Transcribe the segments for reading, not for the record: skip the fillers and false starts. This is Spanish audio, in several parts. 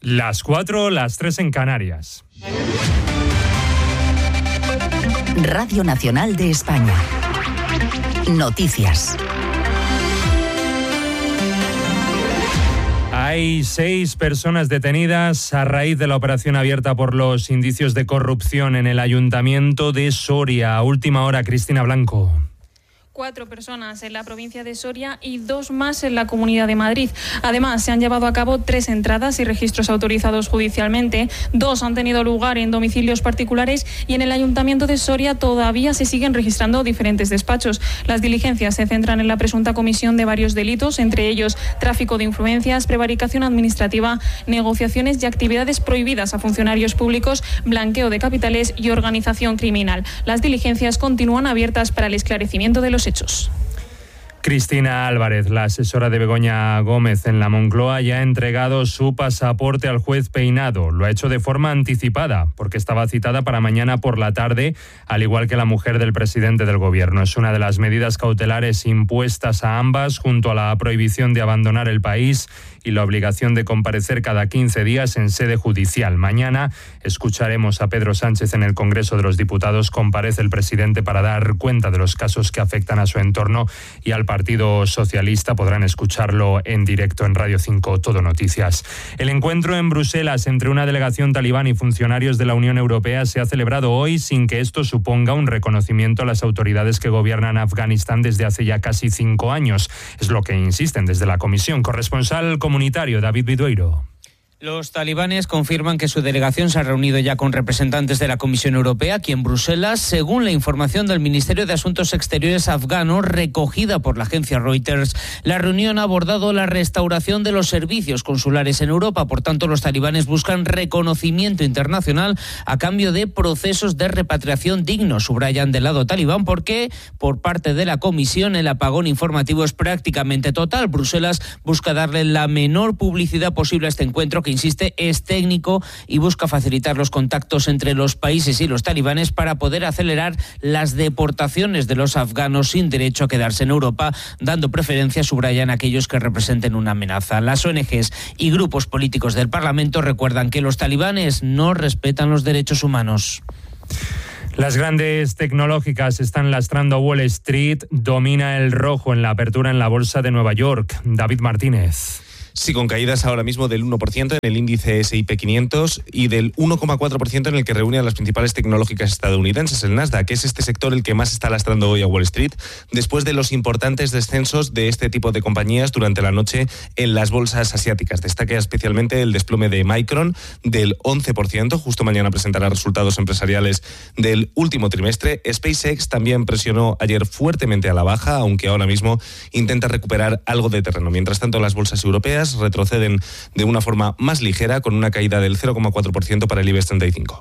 Las 4, las 3 en Canarias. Radio Nacional de España. Noticias. Hay 6 personas detenidas a raíz de la operación abierta por los indicios de corrupción en el Ayuntamiento de Soria. A última hora, Cristina Blanco. 4 personas en la provincia de Soria y 2 más en la Comunidad de Madrid. Además, se han llevado a cabo 3 entradas y registros autorizados judicialmente. 2 han tenido lugar en domicilios particulares y en el Ayuntamiento de Soria todavía se siguen registrando diferentes despachos. Las diligencias se centran en la presunta comisión de varios delitos, entre ellos tráfico de influencias, prevaricación administrativa, negociaciones y actividades prohibidas a funcionarios públicos, blanqueo de capitales y organización criminal. Las diligencias continúan abiertas para el esclarecimiento de los hechos. Cristina Álvarez, la asesora de Begoña Gómez en la Moncloa, ya ha entregado su pasaporte al juez Peinado. Lo ha hecho de forma anticipada, porque estaba citada para mañana por la tarde, al igual que la mujer del presidente del Gobierno. Es una de las medidas cautelares impuestas a ambas, junto a la prohibición de abandonar el país y la obligación de comparecer cada 15 días en sede judicial. Mañana escucharemos a Pedro Sánchez en el Congreso de los Diputados. Comparece el presidente para dar cuenta de los casos que afectan a su entorno y al Partido Socialista. Podrán escucharlo en directo en Radio 5 Todo Noticias. El encuentro en Bruselas entre una delegación talibán y funcionarios de la Unión Europea se ha celebrado hoy sin que esto suponga un reconocimiento a las autoridades que gobiernan Afganistán desde hace ya casi 5 años. Es lo que insisten desde la Comisión. Corresponsal comunitario David Vidueiro. Los talibanes confirman que su delegación se ha reunido ya con representantes de la Comisión Europea aquí en Bruselas, según la información del Ministerio de Asuntos Exteriores afgano recogida por la agencia Reuters. La reunión ha abordado la restauración de los servicios consulares en Europa. Por tanto, los talibanes buscan reconocimiento internacional a cambio de procesos de repatriación dignos, subrayan del lado talibán, porque por parte de la Comisión el apagón informativo es prácticamente total. Bruselas busca darle la menor publicidad posible a este encuentro, que insiste es técnico y busca facilitar los contactos entre los países y los talibanes para poder acelerar las deportaciones de los afganos sin derecho a quedarse en Europa, dando preferencia, subrayan, a aquellos que representen una amenaza. Las ONGs y grupos políticos del Parlamento recuerdan que los talibanes no respetan los derechos humanos. Las grandes tecnológicas están lastrando a Wall Street. Domina el rojo en la apertura en la bolsa de Nueva York. David Martínez. Sí, con caídas ahora mismo del 1% en el índice S&P 500 y del 1,4% en el que reúne a las principales tecnológicas estadounidenses, el Nasdaq, que es este sector el que más está lastrando hoy a Wall Street, después de los importantes descensos de este tipo de compañías durante la noche en las bolsas asiáticas. Destaca especialmente el desplome de Micron del 11%, justo mañana presentará resultados empresariales del último trimestre. SpaceX también presionó ayer fuertemente a la baja, aunque ahora mismo intenta recuperar algo de terreno. Mientras tanto, las bolsas europeas retroceden de una forma más ligera, con una caída del 0,4% para el IBEX 35.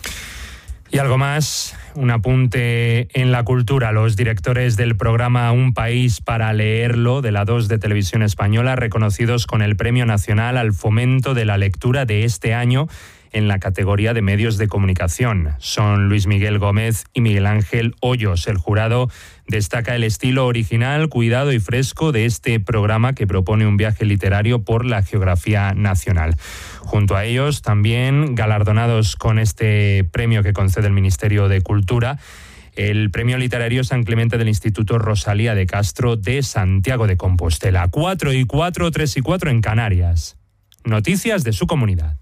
Y algo más, un apunte en la cultura. Los directores del programa Un País para Leerlo de la 2 de Televisión Española, reconocidos con el Premio Nacional al Fomento de la Lectura de este año en la categoría de medios de comunicación. Son Luis Miguel Gómez y Miguel Ángel Hoyos. El jurado destaca el estilo original, cuidado y fresco de este programa, que propone un viaje literario por la geografía nacional. Junto a ellos, también galardonados con este premio que concede el Ministerio de Cultura, el Premio Literario San Clemente del Instituto Rosalía de Castro de Santiago de Compostela. 4 y 4, 3 y 4 en Canarias. Noticias de su comunidad.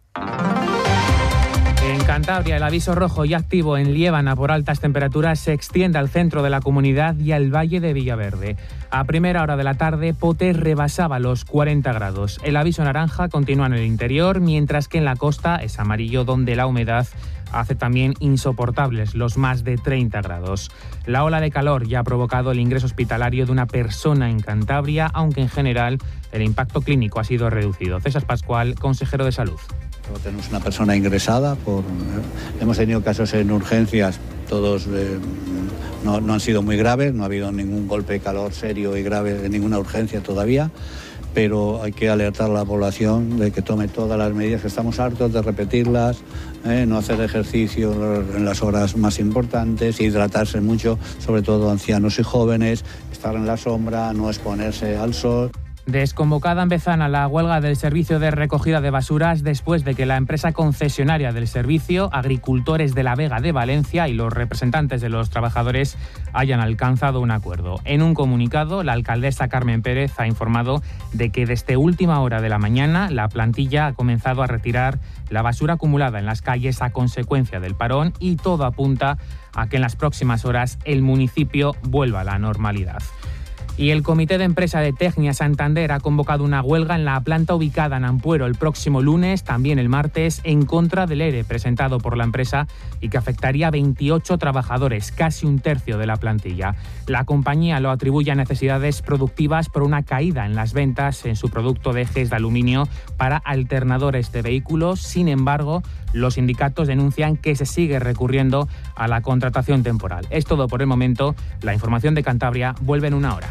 En Cantabria, el aviso rojo ya activo en Liébana por altas temperaturas se extiende al centro de la comunidad y al valle de Villaverde. A primera hora de la tarde, Potes rebasaba los 40 grados. El aviso naranja continúa en el interior, mientras que en la costa es amarillo, donde la humedad hace también insoportables los más de 30 grados. La ola de calor ya ha provocado el ingreso hospitalario de una persona en Cantabria, aunque en general el impacto clínico ha sido reducido. César Pascual, consejero de Salud. Tenemos una persona ingresada, hemos tenido casos en urgencias, todos no han sido muy graves, no ha habido ningún golpe de calor serio y grave en ninguna urgencia todavía, pero hay que alertar a la población de que tome todas las medidas, que estamos hartos de repetirlas, no hacer ejercicio en las horas más importantes, hidratarse mucho, sobre todo ancianos y jóvenes, estar en la sombra, no exponerse al sol. Desconvocada en Bezana la huelga del servicio de recogida de basuras después de que la empresa concesionaria del servicio, Agricultores de la Vega de Valencia, y los representantes de los trabajadores hayan alcanzado un acuerdo. En un comunicado, la alcaldesa Carmen Pérez ha informado de que desde última hora de la mañana la plantilla ha comenzado a retirar la basura acumulada en las calles a consecuencia del parón y todo apunta a que en las próximas horas el municipio vuelva a la normalidad. Y el Comité de Empresa de Tecnia Santander ha convocado una huelga en la planta ubicada en Ampuero el próximo lunes, también el martes, en contra del ERE presentado por la empresa y que afectaría a 28 trabajadores, casi un tercio de la plantilla. La compañía lo atribuye a necesidades productivas por una caída en las ventas en su producto de ejes de aluminio para alternadores de vehículos. Sin embargo, los sindicatos denuncian que se sigue recurriendo a la contratación temporal. Es todo por el momento. La información de Cantabria vuelve en una hora.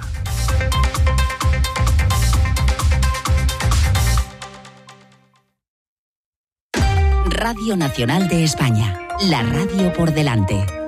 Radio Nacional de España, la radio por delante.